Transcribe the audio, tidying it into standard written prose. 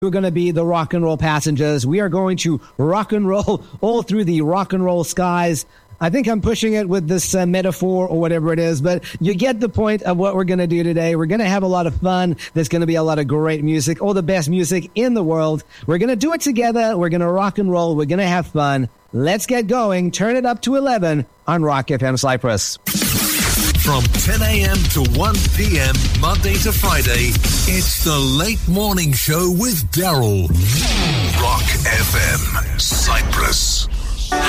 We're going to be the rock and roll passengers. We are going to rock and roll all through the rock and roll skies. I think I'm pushing it with this metaphor or whatever it is, but you get the point of what we're going to do today. We're going to have a lot of fun. There's going to be a lot of great music, all the best music in the world. We're going to do it together. We're going to rock and roll. We're going to have fun. Let's get going. Turn it up to 11 on Rock FM Cyprus. From 10 a.m. to 1 p.m. Monday to Friday, it's the Late Morning Show with Daryl. Rock FM Cyprus.